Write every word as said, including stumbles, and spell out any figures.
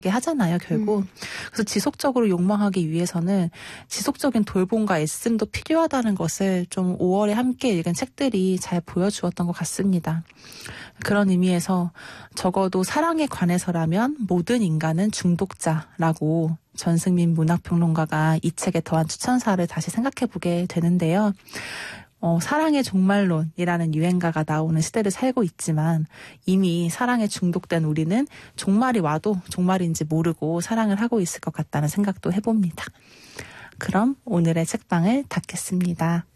하잖아요, 결국. 음. 그래서 지속적으로 욕망하기 위해서는 지속적인 돌봄과 애씀도 필요하다는 것을 좀 오월에 함께 읽은 책들이 잘 보여주었던 것 같습니다. 그런 의미에서 적어도 사랑에 관해서라면 모든 인간은 중독자라고 전승민 문학평론가가 이 책에 더한 추천사를 다시 생각해보게 되는데요. 어, 사랑의 종말론이라는 유행가가 나오는 시대를 살고 있지만 이미 사랑에 중독된 우리는 종말이 와도 종말인지 모르고 사랑을 하고 있을 것 같다는 생각도 해봅니다. 그럼 오늘의 책방을 닫겠습니다.